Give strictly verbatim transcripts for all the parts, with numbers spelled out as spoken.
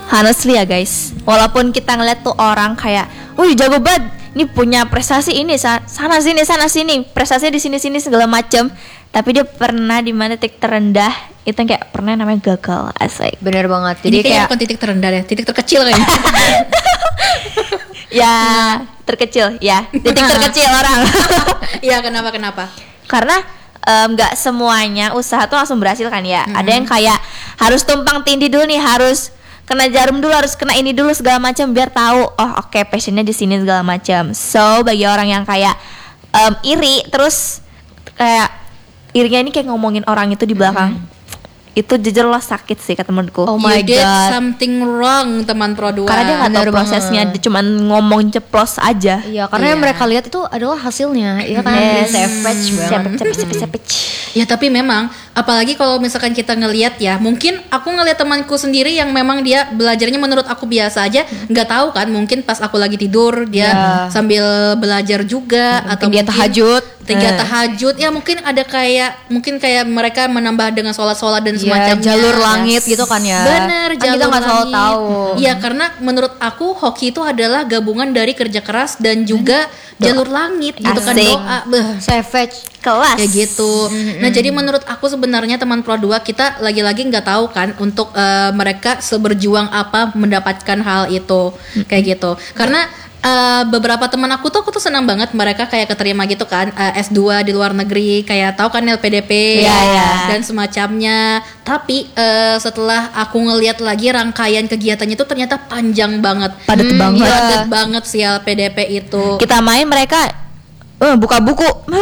Honestly ya guys, walaupun kita ngeliat tuh orang kayak, wih jago banget, ini punya prestasi ini sana sini sana sini, prestasi di sini sini segala macem, tapi dia pernah di mana titik terendah itu yang kayak pernah namanya gagal, asik. Bener banget. Jadi kayak bukan titik terendah ya, titik terkecil kayaknya. Ya terkecil, ya titik terkecil orang. Iya kenapa kenapa? Karena nggak um, semuanya usaha tuh langsung berhasil kan ya. Mm-hmm. Ada yang kayak harus tumpang tindih dulu nih, harus kena jarum dulu, harus kena ini dulu segala macam biar tahu oh oke okay, passionnya di sini segala macam. So bagi orang yang kayak um, iri terus kayak irinya ini kayak ngomongin orang itu di belakang, mm-hmm. itu jujur lo sakit sih kata temanku. Oh my you god, did something wrong teman Pro dua. Karena dia nggak tahu prosesnya, dia cuma ngomong ceplos aja. Iya, karena iya. yang mereka lihat itu adalah hasilnya, ya kan? Yes. Savage banget. Savage, savage, savage. Ya tapi memang apalagi kalau misalkan kita ngelihat ya, mungkin aku ngelihat temanku sendiri yang memang dia belajarnya menurut aku biasa aja, nggak tahu kan, mungkin pas aku lagi tidur dia yeah. sambil belajar juga, mungkin atau dia mungkin tahajud, tiga tahajud ya, mungkin ada kayak mungkin kayak mereka menambah dengan sholat-sholat dan yeah, semacamnya, jalur langit gitu kan ya. Bener, kan jalur kita nggak selalu tahu. Iya, karena menurut aku hoki itu adalah gabungan dari kerja keras dan juga doa. Jalur langit gitu kan, doa. Beuh. Savage kelas kayak gitu. Mm-hmm. Nah jadi menurut aku sebenarnya teman Pro dua kita lagi-lagi nggak tahu kan untuk uh, mereka seberjuang apa mendapatkan hal itu, mm-hmm. kayak gitu. Karena uh, beberapa teman aku tuh aku tuh senang banget mereka kayak keterima gitu kan, uh, S dua di luar negeri, kayak tahu kan L P D P yeah, yeah. dan semacamnya. Tapi uh, setelah aku ngelihat lagi rangkaian kegiatannya itu ternyata panjang banget, padat hmm, banget, padat banget sih L P D P itu. Kita main mereka Uh, buka buku.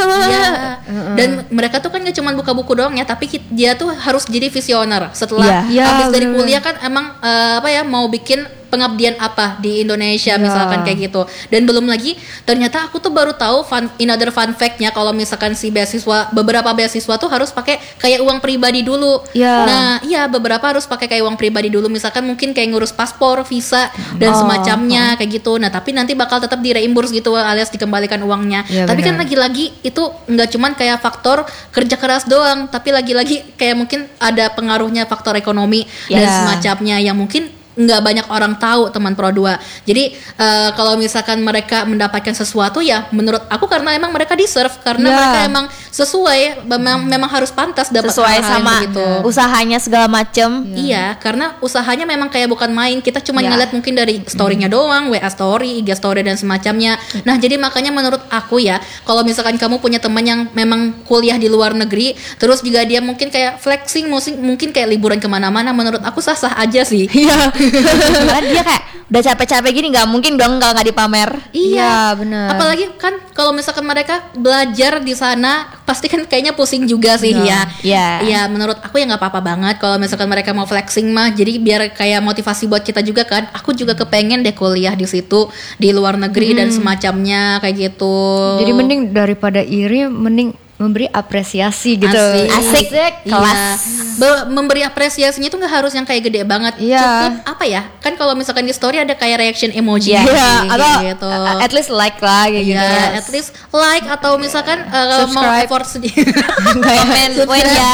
Ya. Dan mereka tuh kan gak cuma buka buku doang ya, tapi dia tuh harus jadi visioner. Setelah yeah. habis yeah, dari bener. kuliah kan emang uh, apa ya mau bikin pengabdian apa di Indonesia yeah. misalkan kayak gitu. Dan belum lagi ternyata aku tuh baru tahu fun, another fun fact-nya kalau misalkan si beasiswa, beberapa beasiswa tuh harus pakai kayak uang pribadi dulu. Yeah. Nah, iya beberapa harus pakai kayak uang pribadi dulu, misalkan mungkin kayak ngurus paspor, visa dan oh. semacamnya kayak gitu. Nah, tapi nanti bakal tetap di-reimburse gitu alias dikembalikan uangnya. Yeah, tapi bener. kan lagi-lagi itu nggak cuman kayak faktor kerja keras doang, tapi lagi-lagi kayak mungkin ada pengaruhnya faktor ekonomi yeah. dan semacamnya yang mungkin nggak banyak orang tahu teman Pro dua. Jadi uh, kalau misalkan mereka mendapatkan sesuatu ya menurut aku karena emang mereka deserve, karena yeah. mereka emang sesuai, memang memang harus pantas dapat sesuai sama gitu. Usahanya segala macem. Yeah. Iya, karena usahanya memang kayak bukan main. Kita cuma yeah. ngeliat mungkin dari story-nya doang, W A story, I G story dan semacamnya. Nah, jadi makanya menurut aku ya, kalau misalkan kamu punya teman yang memang kuliah di luar negeri, terus juga dia mungkin kayak flexing, mungkin kayak liburan kemana-mana, menurut aku sah-sah aja sih. Iya. Karena dia kayak udah capek-capek gini, nggak mungkin dong kalau nggak dipamer. Iya, benar. Apalagi kan kalau misalkan mereka belajar di sana, pasti kan kayaknya pusing juga sih ya. Iya. Iya, menurut aku ya nggak apa-apa banget kalau misalkan mereka mau flexing mah. Jadi biar kayak motivasi buat kita juga kan. Aku juga kepengen deh kuliah di situ di luar negeri hmm. dan semacamnya kayak gitu. Jadi mending daripada iri, mending memberi apresiasi gitu. Asik, asik, asik. kelas. Iya. Be- memberi apresiasinya itu nggak harus yang kayak gede banget. Iya. Cukup apa ya? Kan kalau misalkan di story ada kayak reaction emoji. Iya. Gitu, Atau gitu. uh, at least like lah kayak Iya, gitu. at least like atau misalkan uh, mau Subscribe. effort sedikit. Komen, wait ya.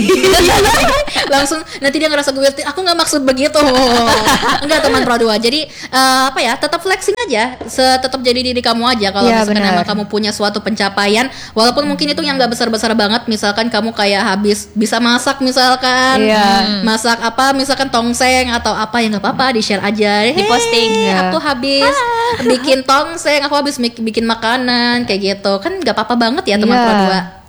Langsung nanti dia ngerasa gue, aku nggak maksud begitu. Enggak teman Pro dua. Jadi uh, apa ya? Tetap flexing aja, tetap jadi diri kamu aja. Kalau Iya, misalkan benar. emang kamu punya suatu pencapaian, walaupun mungkin itu yang nggak besar-besar banget. Misalkan kamu kayak habis bisa masak misalkan, Iya. masak apa? Misalkan tongseng atau apa, ya nggak apa-apa, di share aja, Di posting. Hey, Iya. aku habis bikin tongseng, aku habis bikin makanan kayak gitu, kan nggak apa-apa banget ya teman Iya. Pro dua.